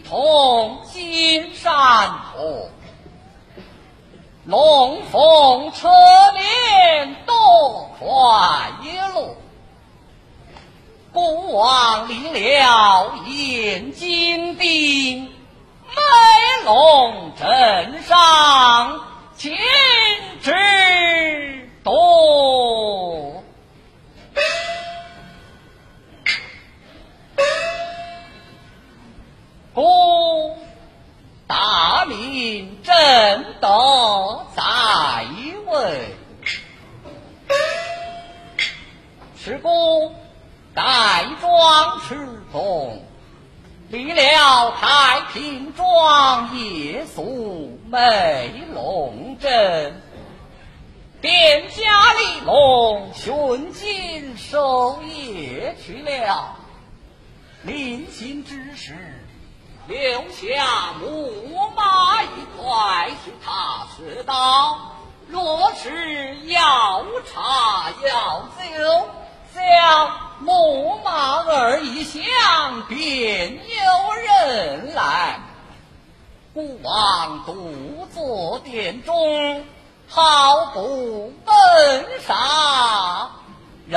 同金山坡，龙凤车帘多快乐。孤王临了眼金钉，美龙镇上今之多。故大明正德在位，是故改装始终，立了太平庄夜宿美龙镇，殿下李龙寻经守夜去了，临行之时留下木马一块，是他知道，若是要茶要酒，将木马儿一响，便有人来。孤王独坐殿中，毫不奔杀。